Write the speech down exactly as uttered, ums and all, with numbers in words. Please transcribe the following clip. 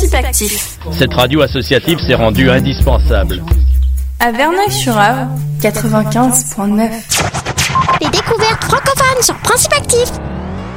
Principe Actif. Cette radio associative s'est rendue indispensable. À Verneuil-sur-Avre, quatre-vingt-quinze virgule neuf. Les découvertes francophones sur Principe Actif.